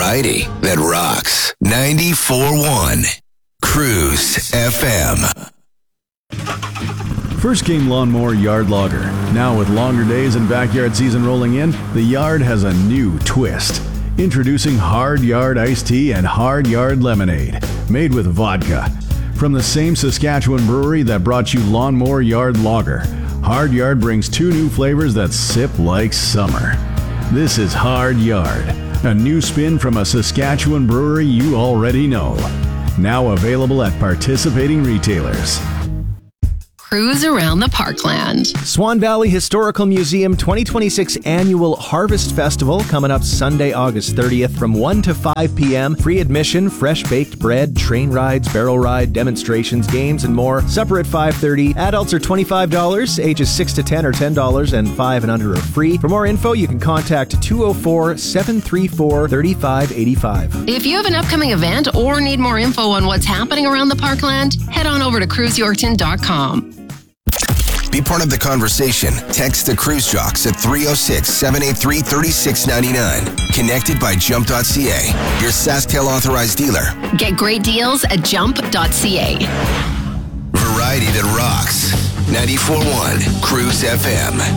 Variety that rocks. 94.1 Cruise FM. First came Lawnmower Yard Lager. Now with longer days and backyard season rolling in, the yard has a new twist. Introducing Hard Yard Iced Tea and Hard Yard Lemonade, made with vodka. From the same Saskatchewan brewery that brought you Lawnmower Yard Lager, Hard Yard brings two new flavors that sip like summer. This is Hard Yard, a new spin from a Saskatchewan brewery you already know. Now available at participating retailers. Cruise around the Parkland. Swan Valley Historical Museum 2026 Annual Harvest Festival coming up Sunday, August 30th from 1 to 5 p.m. Free admission, fresh baked bread, train rides, barrel ride, demonstrations, games, and more. Supper at 5:30. Adults are $25. Ages 6 to 10 are $10, and 5 and under are free. For more info, you can contact 204-734-3585. If you have an upcoming event or need more info on what's happening around the Parkland, head on over to cruiseyorkton.com. Be part of the conversation. Text the Cruise Jocks at 306-783-3699. Connected by Jump.ca, your SaskTel authorized dealer. Get great deals at Jump.ca. Variety that rocks. 94.1 Cruise FM.